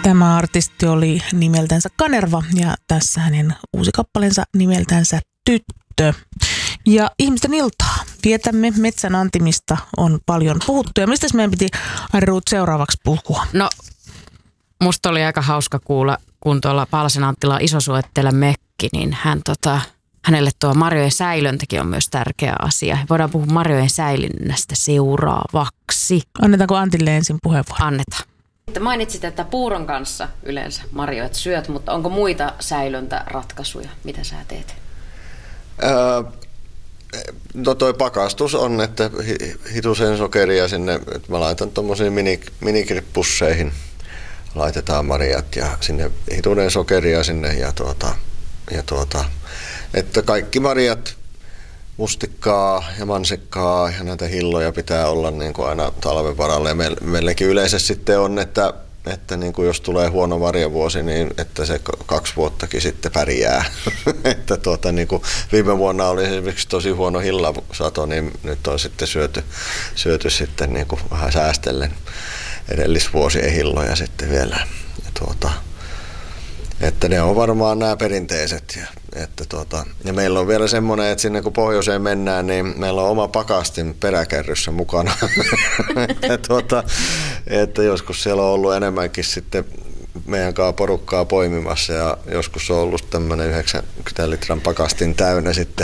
Tämä artisti oli nimeltänsä Kanerva ja tässä hänen uusi kappaleensa nimeltänsä Tyttö. Ja ihmisten iltaa vietämme metsän antimista on paljon puhuttu. Ja mistä meidän piti, Ari-Ruut, seuraavaksi puhua? No, musta oli aika hauska kuulla, kun tuolla Paalasen Anttila Isosuottele Mekki, niin hänelle tuo marjojen säilöntäkin on myös tärkeä asia. Voidaan puhua marjojen säilynnästä seuraavaksi. Annetaanko Antille ensin puheenvuoro? Annetaan. Mainitsit, että puuron kanssa yleensä marjoja syöt, mutta onko muita säilöntäratkaisuja? Mitä sä teet? No toi pakastus on, että hitusen sokeria sinne, että mä laitan tuommoisiin minikirppusseihin, laitetaan marjat ja sinne hitunen sokeria sinne ja että kaikki marjat, mustikkaa ja mansikkaa ja näitä hilloja pitää olla niin kuin aina talven varalle. Ja meilläkin yleensä sitten on, että niin kuin jos tulee huono marjavuosi, niin että se 2 vuottakin sitten pärjää. Että niin kuin viime vuonna oli esimerkiksi tosi huono hillasato, niin nyt on sitten syöty sitten niin kuin vähän säästellen edellisvuosien hilloja sitten vielä. Että ne on varmaan nämä perinteiset. Ja meillä on vielä semmoinen, että sinne kun pohjoiseen mennään, niin meillä on oma pakastin peräkärryssä mukana. että joskus siellä on ollut enemmänkin sitten meidän kanssa porukkaa poimimassa ja joskus on ollut tämmöinen 90 litran pakastin täynnä sitten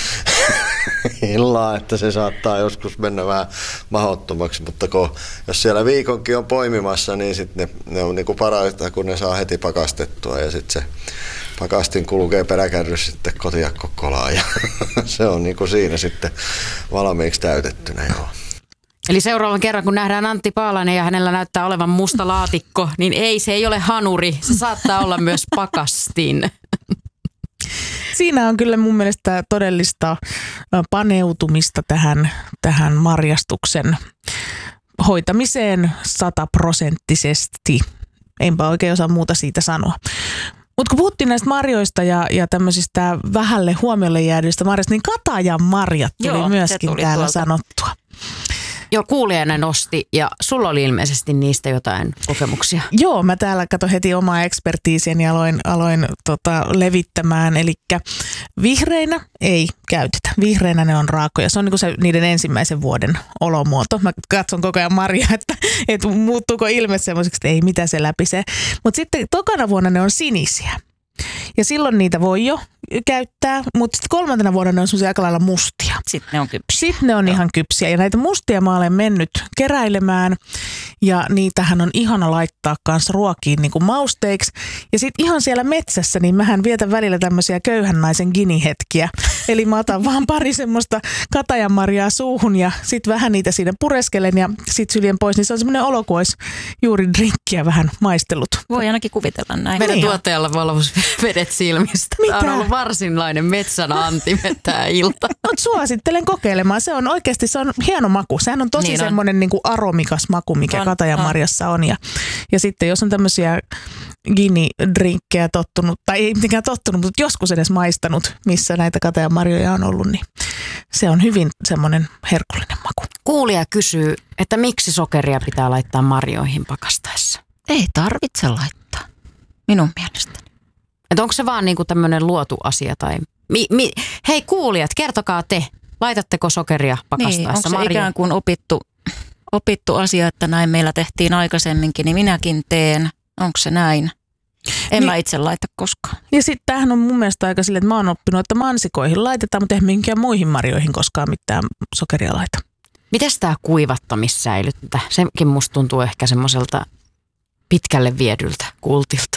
illaa, että se saattaa joskus mennä vähän mahdottomaksi, mutta jos siellä viikonkin on poimimassa, niin sitten ne on niin kuin parasta, kun ne saa heti pakastettua ja sitten se pakastin kulkee peräkärryssä sitten kotia Kokkolaan ja se on niin kuin siinä sitten valmiiksi täytettynä. Joo. Eli seuraavan kerran, kun nähdään Antti Paalanen ja hänellä näyttää olevan musta laatikko, niin se ei ole hanuri, se saattaa olla myös pakastin. Siinä on kyllä mun mielestä todellista paneutumista tähän marjastuksen hoitamiseen 100%. Enpä oikein osaa muuta siitä sanoa. Mutta kun puhuttiin näistä marjoista ja tämmöisistä vähälle huomiolle jäädyistä marjoista, niin katajan marjat tuli myöskin täällä tuolta sanottua. Joo, kuulijana nosti ja sulla oli ilmeisesti niistä jotain kokemuksia. Joo, mä täällä kato heti omaa ekspertiisiäni ja aloin levittämään. Eli vihreinä ei käytetä. Vihreinä ne on raakoja. Se on niinku se niiden ensimmäisen vuoden olomuoto. Mä katson koko ajan marjaa, että muuttuuko ilme semmoiseksi, että ei mitä se läpisee. Mutta sitten tokana vuonna ne on sinisiä. Ja silloin niitä voi jo käyttää, mutta sitten 3. vuonna ne on semmoisia aika lailla mustia. Sitten ne on kypsiä. Sitten ne on ihan kypsiä ja näitä mustia mä olen mennyt keräilemään ja niitähän on ihana laittaa kanssa ruokiin niin kuin mausteiksi. Ja sitten ihan siellä metsässä niin mähän vietän välillä tämmöisiä köyhän naisen ginihetkiä. Eli mä otan vaan pari semmoista katajanmarjaa suuhun ja sitten vähän niitä siinä pureskelen ja sitten syljen pois. Niin se on semmoinen olo, kuin olisi juuri drinkkiä vähän maistellut. Voi ainakin kuvitella näin. Meidän tuottajalla valvos vedet silmistä. Mitä? Tämä on ollut varsinlainen metsän antimme tämä ilta. No, suosittelen kokeilemaan. Se on oikeasti hieno maku. Sehän on tosi semmoinen niin kuin aromikas maku, mikä katajanmarjassa on. Ja sitten jos on tämmöisiä gini-drinkkejä tottunut, tai ei mitenkään tottunut, mutta joskus edes maistanut, missä näitä katajanmarjoja on ollut, niin se on hyvin semmoinen herkullinen maku. Kuulija kysyy, että miksi sokeria pitää laittaa marjoihin pakastaessa? Ei tarvitse laittaa, minun mielestäni. Että onko se vaan niinku tämmöinen luotu asia? Tai hei kuulijat, kertokaa te, laitatteko sokeria pakastaessa niin, onko se marjoihin? ikään kuin opittu asia, että näin meillä tehtiin aikaisemminkin, niin minäkin teen. Onko se näin? Mä itse laita koskaan. Ja sitten tämähän on mun mielestä aika silleen, että mä oon oppinut, että mansikoihin laitetaan, mutta eihän mihinkään muihin marjoihin koskaan mitään sokeria laita. Mites tämä kuivattamissäilyttä? Sekin musta tuntuu ehkä semmoiselta pitkälle viedyltä kultilta.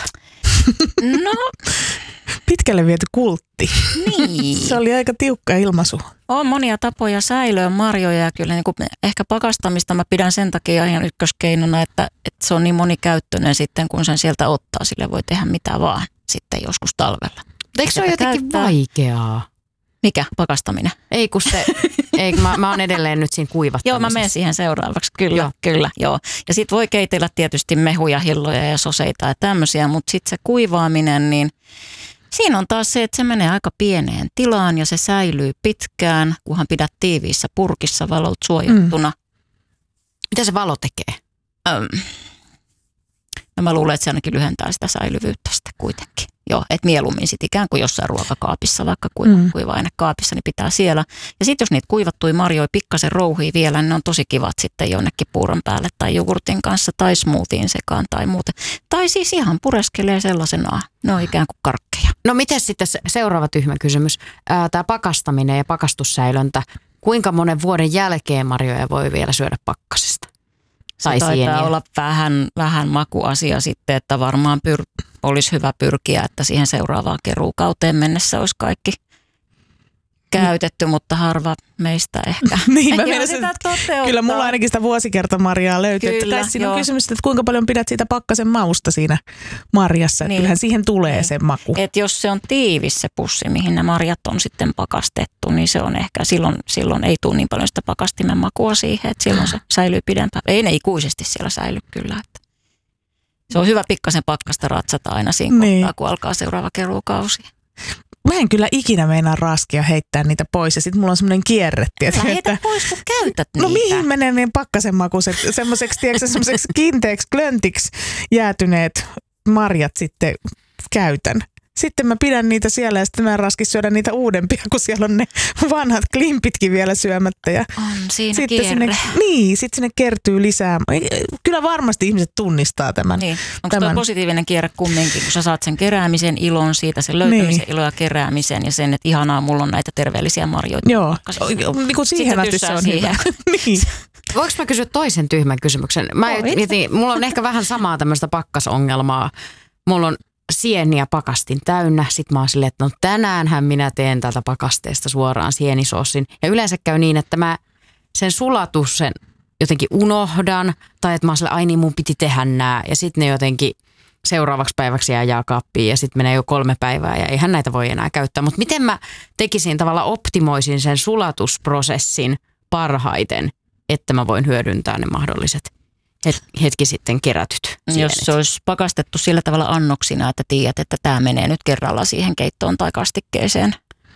No, pitkälle viety kultti. niin. Se oli aika tiukka ilmaisu. On monia tapoja säilöä marjoja ja kyllä niin kuin ehkä pakastamista mä pidän sen takia ihan ykköskeinona, että se on niin monikäyttöinen sitten, kun sen sieltä ottaa. Sille voi tehdä mitä vaan sitten joskus talvella. Eikö se ole jotenkin vaikeaa? Mikä? Pakastaminen? Ei kun se, mä oon edelleen nyt siinä kuivattamisessa. Joo, mä menen siihen seuraavaksi, kyllä. Ja sit voi keitellä tietysti mehuja, hilloja ja soseita ja tämmöisiä, mutta sitten se kuivaaminen, niin siinä on taas se, että se menee aika pieneen tilaan ja se säilyy pitkään, kunhan pidät tiiviissä purkissa valot suojattuna. Mitä se valo tekee? Ja mä luulen, että se ainakin lyhentää sitä säilyvyyttä sitten kuitenkin. Joo, että mieluummin sitten ikään kuin jossain ruokakaapissa, vaikka kuiva-ainekaapissa, niin pitää siellä. Ja sitten jos niitä kuivattuja marjoja pikkasen rouhii vielä, niin ne on tosi kivat sitten jonnekin puuron päälle tai jogurtin kanssa tai smoothien sekaan tai muuten. Tai siis ihan pureskelee sellaisenaan. Ne on ikään kuin karkkeja. No miten sitten seuraava tyhmä kysymys? Tämä pakastaminen ja pakastussäilöntä. Kuinka monen vuoden jälkeen marjoja voi vielä syödä pakkasesta? Se taitaa olla vähän makuasia sitten, että varmaan olisi hyvä pyrkiä, että siihen seuraavaan keruukauteen mennessä olisi kaikki käytetty, mutta harva meistä ehkä. Niin, mä kyllä mulla ainakin sitä vuosikertamarjaa löytyy. Kyllä, että siinä on kysymys, että kuinka paljon pidät siitä pakkasen mausta siinä marjassa. Niin. Kyllähän siihen tulee se maku. Et jos se on tiivis se pussi, mihin nämä marjat on sitten pakastettu, niin se on ehkä, silloin ei tule niin paljon sitä pakastimen makua siihen, että silloin se säilyy pidempään. Ei ne ikuisesti siellä säily kyllä. Että se on hyvä pikkasen pakkasta ratsata aina siinä kohtaa, kun alkaa seuraava keruukausi. Mä en kyllä ikinä meinaa raskia heittää niitä pois ja sitten mulla on semmoinen kierre. Heitä pois, kun käytät niitä. No mihin menee niin pakkasenmakuiset, semmoiseksi kiinteäksi klöntiksi jäätyneet marjat sitten käytän. Sitten mä pidän niitä siellä ja sitten mä en raski syödä niitä uudempia, kun siellä on ne vanhat klimpitkin vielä syömättä. Ja on siinä sitten kierre. Sitten sinne kertyy lisää. Kyllä varmasti ihmiset tunnistaa tämän. Niin. Onko tuo positiivinen kierre kumminkin, kun sä saat sen keräämisen ilon siitä, sen löytämisen ilon ja keräämisen ja sen, että ihanaa, mulla on näitä terveellisiä marjoita. Joo, niin kuin siihen asti se on hyvä. Niin. Voinko mä kysyä toisen tyhmän kysymyksen? Mulla on ehkä vähän samaa tämmöistä pakkasongelmaa. Mulla on sieniä pakastin täynnä. Sitten mä oon silleen, että no tänäänhän minä teen tältä pakasteesta suoraan sienisoosin. Ja yleensä käy niin, että mä sen sulatuksen jotenkin unohdan. Tai että mä oon silleen, ai niin mun piti tehdä nää. Ja sitten ne jotenkin seuraavaksi päiväksi jää jääkaappiin ja sitten menee jo 3 päivää ja eihän näitä voi enää käyttää. Mutta miten mä tekisin optimoisin sen sulatusprosessin parhaiten, että mä voin hyödyntää ne mahdolliset hetki sitten kerätyt sienet. Jos se olisi pakastettu sillä tavalla annoksina, että tiedät, että tämä menee nyt kerralla siihen keittoon tai kastikkeeseen.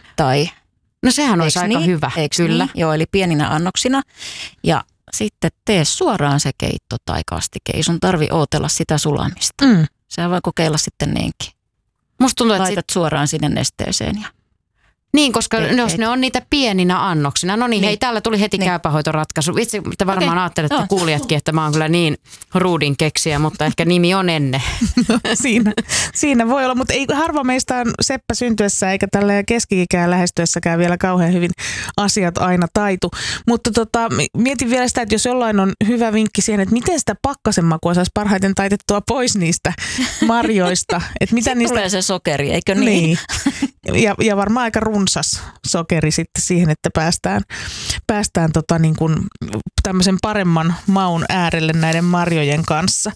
No sehän olisi aika hyvä. Kyllä. Niin? Joo, eli pieninä annoksina. Ja sitten tee suoraan se keitto tai kastike. Ei sun tarvi ootella sitä sulamista. Sehän voi kokeilla sitten niinkin. Musta tuntuu, laitat suoraan sinne nesteeseen ja niin, koska jos ne on niitä pieninä annoksina. No niin, hei, täällä tuli heti käypähoitoratkaisu. Vitsi, te varmaan ajattelette kuulijatkin, että mä oon kyllä niin ruudin keksiä, mutta ehkä nimi on ennen. No, siinä voi olla, mutta ei harva meistä on seppä syntyessä eikä tällä keski-ikään lähestyessäkään vielä kauhean hyvin asiat aina taitu. Mutta mietin vielä sitä, että jos jollain on hyvä vinkki siihen, että miten sitä pakkasenmakua saisi parhaiten taitettua pois niistä marjoista. Että mitä niistä tulee se sokeri, eikö niin? Ja varmaan aika runsas sokeri sitten siihen, että päästään niin kuin tämmöisen paremman maun äärelle näiden marjojen kanssa.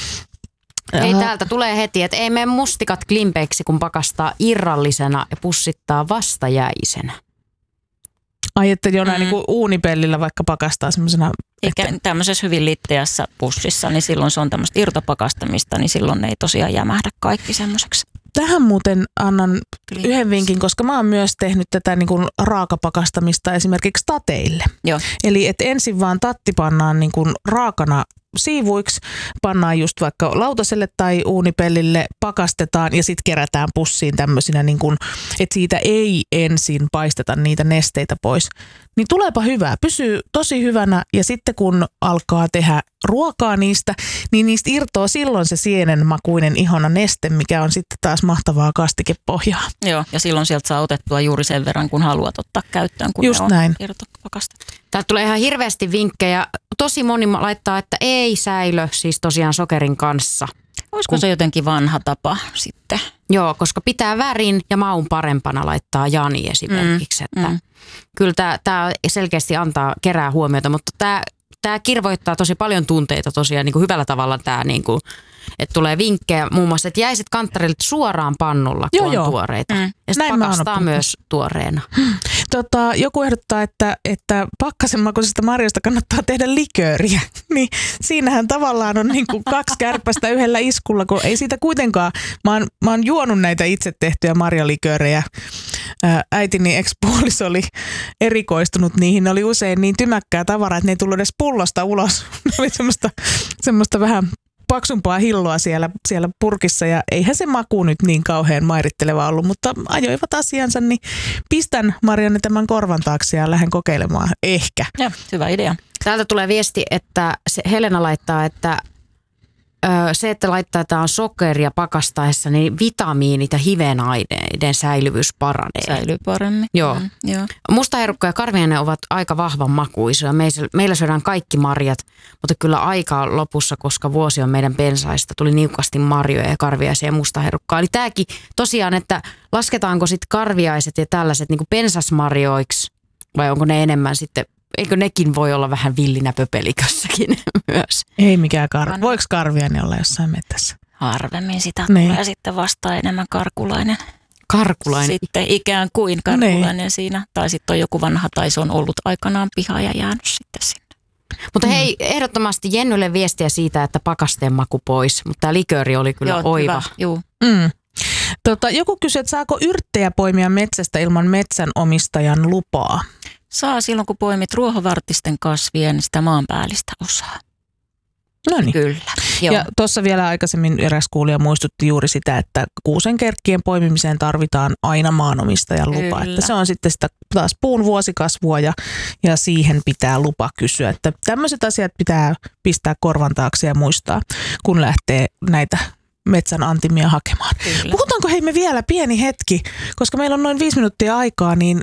Ei, täältä tulee heti, että ei mene mustikat klimpeiksi, kun pakastaa irrallisena ja pussittaa vasta jäisenä. Ai, että jonain niin kuin uunipellillä vaikka pakastaa semmoisena. Eikä tämmöisessä hyvin litteässä pussissa, niin silloin se on tämmöistä irtopakastamista, niin silloin ne ei tosiaan jämähdä kaikki semmoiseksi. Tähän muuten annan yhden vinkin, koska mä oon myös tehnyt tätä niin kuin raakapakastamista esimerkiksi tateille. Joo. Eli että ensin vaan tatti pannaan niin kuin raakana siivuiksi, pannaan just vaikka lautaselle tai uunipellille, pakastetaan ja sitten kerätään pussiin tämmöisinä, niin kuin, että siitä ei ensin paisteta niitä nesteitä pois. Niin tuleepa hyvää, pysyy tosi hyvänä ja sitten kun alkaa tehdä ruokaa niistä, niin niistä irtoaa silloin se sienenmakuinen ihana neste, mikä on sitten taas mahtavaa kastikepohjaa. Joo, ja silloin sieltä saa otettua juuri sen verran, kun haluat ottaa käyttöön, kun just ne on näin irtopakastettu. Täältä tulee ihan hirveästi vinkkejä. Tosi moni laittaa, että ei säilö siis tosiaan sokerin kanssa. Olisiko se jotenkin vanha tapa sitten? Joo, koska pitää värin ja maun parempana laittaa Jani esimerkiksi. Että kyllä tämä selkeästi kerää huomiota, mutta tämä kirvoittaa tosi paljon tunteita tosiaan niin kuin hyvällä tavalla tämä, niin kuin, että tulee vinkkejä muun muassa, että jäiset kanttarille suoraan pannulla, kun on tuoreita. Ja sitten pakastaa myös tuoreena. Joku ehdottaa, että pakkasenmakuisesta marjoista kannattaa tehdä likööriä. Niin siinähän tavallaan on niin kuin 2 kärpästä yhdellä iskulla, kun ei siitä kuitenkaan. Mä oon juonut näitä itse tehtyjä marjaliköörejä. Äitini ex-puoliso oli erikoistunut niihin. Ne oli usein niin tymäkkää tavaraa, että ne ei tullut edes pullosta ulos. Ne oli semmoista vähän paksumpaa hilloa siellä purkissa ja eihän se maku nyt niin kauhean mairitteleva ollut, mutta ajoivat asiansa, niin pistän Marianne tämän korvan taakse ja lähden kokeilemaan ehkä. Ja, hyvä idea. Täältä tulee viesti, että Helena laittaa, että se, että laitetaan sokeria pakastaessa, niin vitamiinit ja hivenaineiden säilyvyys paranee. Säilyy paremmin. Joo. Joo. Mustaherukka ja karviainen ovat aika vahvan makuisia. Meillä syödään kaikki marjat, mutta kyllä aika on lopussa, koska vuosi on meidän pensaista. Tuli niukasti marjoja ja karviaisia ja mustaherukkaa. Eli tämäkin tosiaan, että lasketaanko sitten karviaiset ja tällaiset niin kuin pensasmarjoiksi vai onko ne enemmän sitten, eikö nekin voi olla vähän villinä pöpelikössäkin myös? Ei mikään voiko karviainen olla jossain mettässä? Harvemmin sitä tulee sitten vasta enemmän karkulainen. Karkulainen? Sitten ikään kuin karkulainen siinä. Tai sitten on joku vanha tai se on ollut aikanaan piha ja jäänyt sitten sinne. Mutta hei, ehdottomasti Jennylle viestiä siitä, että pakasteen maku pois. Mutta tämä likööri oli kyllä oiva. Joo. Joku kysyi, että saako yrttejä poimia metsästä ilman metsänomistajan lupaa? Saa silloin, kun poimit ruohovartisten kasvien sitä maanpäällistä osaa. No niin. Kyllä. Joo. Ja tuossa vielä aikaisemmin eräs kuulija muistutti juuri sitä, että kuusenkerkkien poimimiseen tarvitaan aina maanomistajan lupa. Että se on sitten sitä taas puun vuosikasvua ja siihen pitää lupa kysyä. Että tämmöiset asiat pitää pistää korvan taakse ja muistaa, kun lähtee näitä metsän antimia hakemaan. Kyllä. Puhutaanko me vielä pieni hetki, koska meillä on noin 5 minuuttia aikaa, niin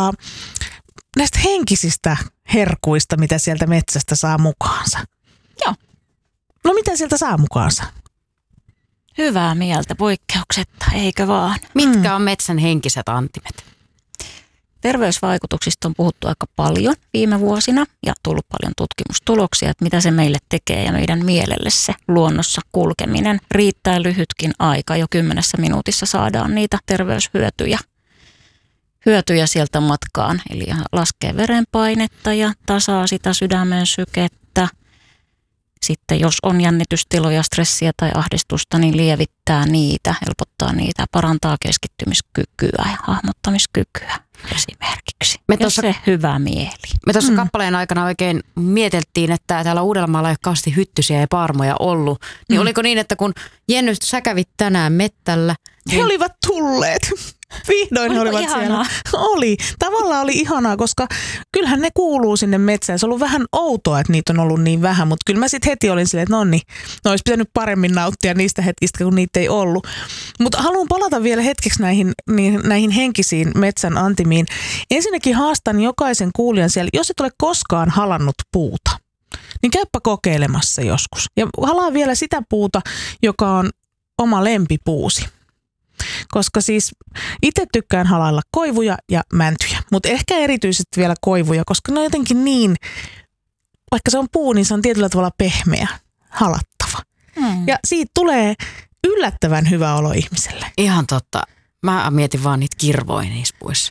näistä henkisistä herkuista, mitä sieltä metsästä saa mukaansa. Joo. No mitä sieltä saa mukaansa? Hyvää mieltä poikkeuksetta, eikö vaan? Mitkä on metsän henkiset antimet? Terveysvaikutuksista on puhuttu aika paljon viime vuosina ja tullut paljon tutkimustuloksia, että mitä se meille tekee ja meidän mielelle se luonnossa kulkeminen. Riittää lyhytkin aika, jo 10 minuutissa saadaan niitä terveyshyötyjä sieltä matkaan. Eli laskee verenpainetta ja tasaa sitä sydämen sykettä. Sitten jos on jännitystiloja, stressiä tai ahdistusta, niin lievittää niitä, helpottaa niitä, parantaa keskittymiskykyä ja hahmottamiskykyä esimerkiksi. Se hyvä mieli. Me tuossa kappaleen aikana oikein mieteltiin, että täällä Uudellamaalla ei ole kauheasti hyttysiä ja paarmoja ollut. Niin oliko niin, että kun Jenny, sä kävit tänään mettällä. He olivat tulleet. Vihdoin he olivat ihanaa? Siellä. Oli. Tavallaan oli ihanaa, koska kyllähän ne kuuluu sinne metsään. Se on ollut vähän outoa, että niitä on ollut niin vähän, mutta kyllä mä sitten heti olin silleen, että ne olisi pitänyt paremmin nauttia niistä hetkistä, kun niitä ei ollut. Mutta haluan palata vielä hetkeksi näihin henkisiin metsän antimiin. Ensinnäkin haastan jokaisen kuulijan siellä, jos et ole koskaan halannut puuta, niin käypä kokeilemassa joskus. Ja halaa vielä sitä puuta, joka on oma lempipuusi. Koska siis itse tykkään halailla koivuja ja mäntyjä, mutta ehkä erityisesti vielä koivuja, koska ne on jotenkin niin, vaikka se on puu, niin se on tietyllä tavalla pehmeä, halattava. Ja siitä tulee yllättävän hyvä olo ihmiselle. Ihan totta. Mä mietin vaan niitä kirvoja niissä puissa.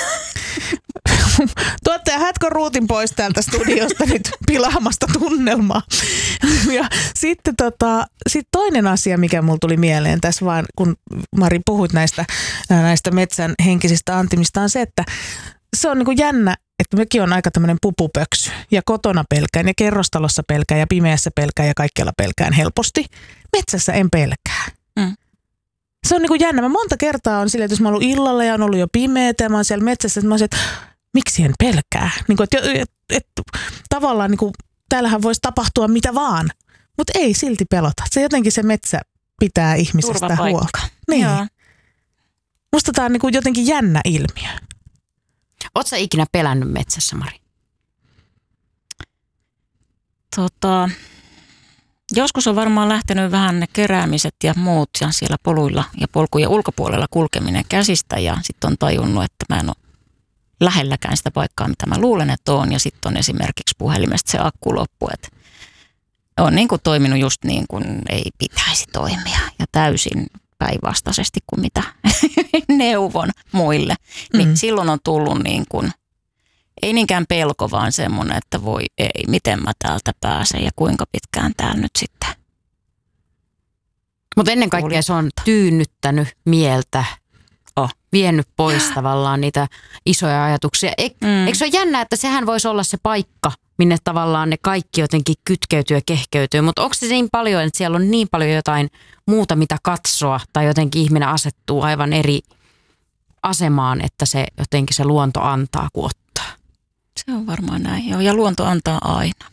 Tuottaja, hätkö ruutin pois täältä studiosta nyt pilaamasta tunnelmaa. Ja sitten sit toinen asia, mikä mulla tuli mieleen tässä vaan, kun Mari puhuit näistä metsän henkisistä antimista, on se, että se on niinku jännä, että mekin on aika tämmöinen pupupöksy. Ja kotona pelkään ja kerrostalossa pelkään ja pimeässä pelkään ja kaikkialla pelkään helposti. Metsässä en pelkää. Se on niinku jännä. Mä monta kertaa on silleen, että jos mä oon ollut illalla ja on ollut jo pimeätä ja mä oon siellä metsässä, että mä oon että miksi en pelkää? Niinku, tavallaan niinku, täällähän voisi tapahtua mitä vaan, mutta ei silti pelota. Se jotenkin se metsä pitää ihmisestä huolta. Niin. Joo. Musta tää on niinku jotenkin jännä ilmiö. Ootko sä ikinä pelännyt metsässä, Mari? Joskus on varmaan lähtenyt vähän ne keräämiset ja muut ja siellä poluilla ja polkujen ulkopuolella kulkeminen käsistä ja sitten on tajunnut, että mä en ole lähelläkään sitä paikkaa, mitä mä luulen, että on. Ja sitten on esimerkiksi puhelimesta se akku loppu, että on niin kuin toiminut just niin kuin ei pitäisi toimia ja täysin päinvastaisesti kuin mitä neuvon muille. Niin silloin on tullut niin kuin, ei niinkään pelko, vaan semmoinen, että voi ei, miten mä täältä pääsen ja kuinka pitkään täällä nyt sitten. Mutta ennen kaikkea se on tyynnyttänyt mieltä. vienyt pois tavallaan niitä isoja ajatuksia. Eikö se ole jännä, että sehän voisi olla se paikka, minne tavallaan ne kaikki jotenkin kytkeytyy ja kehkeytyy, mutta onko se niin paljon, että siellä on niin paljon jotain muuta, mitä katsoa, tai jotenkin ihminen asettuu aivan eri asemaan, että se jotenkin se luonto antaa kuin ottaa? Se on varmaan näin, joo, ja luonto antaa aina.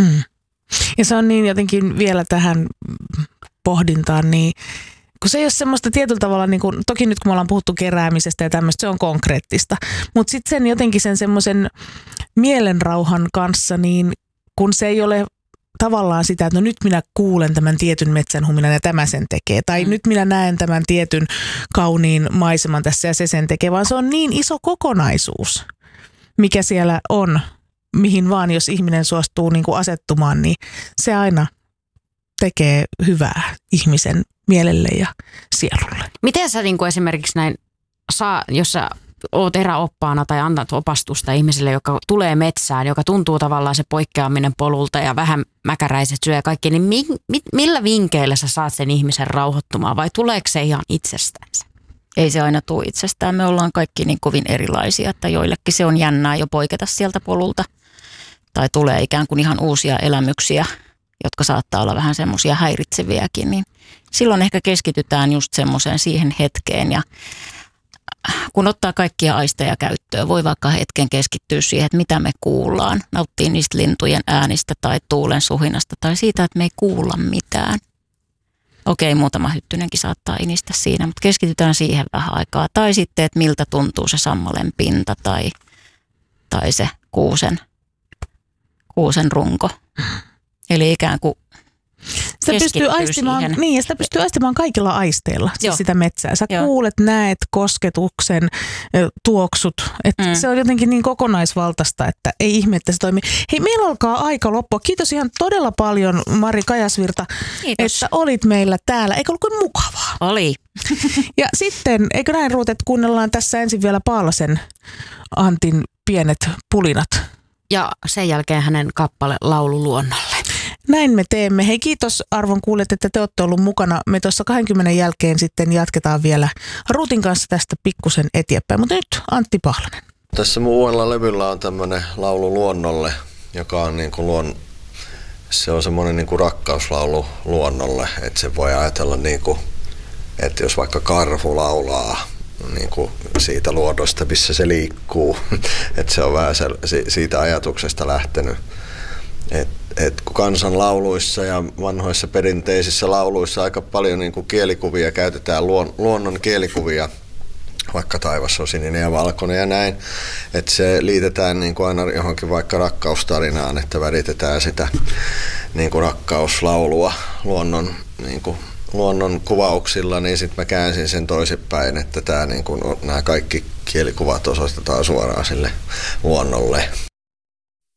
Ja se on niin jotenkin vielä tähän pohdintaan, niin kun se ei ole semmoista tietyllä tavalla, niin kuin, toki nyt kun me ollaan puhuttu keräämisestä ja tämmöistä, se on konkreettista, mutta sitten sen jotenkin sen semmoisen mielenrauhan kanssa, niin kun se ei ole tavallaan sitä, että no nyt minä kuulen tämän tietyn metsänhuminan ja tämä sen tekee, tai nyt minä näen tämän tietyn kauniin maiseman tässä ja se sen tekee, vaan se on niin iso kokonaisuus, mikä siellä on, mihin vaan jos ihminen suostuu niin kuin asettumaan, niin se aina tekee hyvää ihmisen mielelle ja sielulle. Miten sä niin kuin esimerkiksi näin jos sä oot eräoppaana tai annat opastusta ihmiselle, joka tulee metsään, joka tuntuu tavallaan se poikkeaminen polulta ja vähän mäkäräiset syö ja kaikki, niin millä vinkeillä sä saat sen ihmisen rauhoittumaan vai tuleeko se ihan itsestänsä? Ei se aina tule itsestään. Me ollaan kaikki niin kovin erilaisia, että joillekin se on jännää jo poiketa sieltä polulta tai tulee ikään kuin ihan uusia elämyksiä, jotka saattaa olla vähän semmoisia häiritseviäkin, niin silloin ehkä keskitytään just semmoiseen siihen hetkeen ja kun ottaa kaikkia aisteja käyttöön, voi vaikka hetken keskittyä siihen, että mitä me kuullaan, nauttii niistä lintujen äänistä tai tuulen suhinasta tai siitä, että me ei kuulla mitään. Okei, muutama hyttynenkin saattaa inistä siinä, mutta keskitytään siihen vähän aikaa. Tai sitten, että miltä tuntuu se sammalen pinta tai se kuusen runko. Eli ikään kuin sitä pystyy aistimaan, niin, ja sitä pystyy aistimaan kaikilla aisteilla, siis sitä metsää. Sä kuulet, näet, kosketuksen, tuoksut. Että se on jotenkin niin kokonaisvaltaista, että ei ihme, että se toimii. Hei, meillä alkaa aika loppua. Kiitos ihan todella paljon, Mari Kajasvirta, että olit meillä täällä. Eikö ollut kuin mukavaa? Oli. Ja sitten, eikö näin Ruut, että kuunnellaan tässä ensin vielä Paalasen Antin pienet pulinat. Ja sen jälkeen hänen kappale Laulu luonnolle. Näin me teemme. Hei, kiitos arvon kuulijat, että te olette ollut mukana. Me tuossa 20 jälkeen sitten jatketaan vielä Ruutin kanssa tästä pikkusen eteenpäin. Mutta nyt Antti Pahlanen. Tässä mun uudella levyllä on tämmöinen Laulu luonnolle, joka on niin kuin se on semmoinen niin kuin rakkauslaulu luonnolle. Että se voi ajatella niin kuin, että jos vaikka karhu laulaa niin kuin siitä luonnosta, missä se liikkuu. Että se on vähän siitä ajatuksesta lähtenyt. Et kun kansanlauluissa ja vanhoissa perinteisissä lauluissa aika paljon niin kuin kielikuvia käytetään, luonnon kielikuvia, vaikka taivas on sininen ja valkoinen ja näin, että se liitetään niin kuin aina johonkin vaikka rakkaustarinaan, että väritetään sitä niin kuin rakkauslaulua luonnon kuvauksilla, niin sitten mä käänsin sen toisinpäin, että nämä kaikki kielikuvat osoitetaan suoraan sille luonnolle.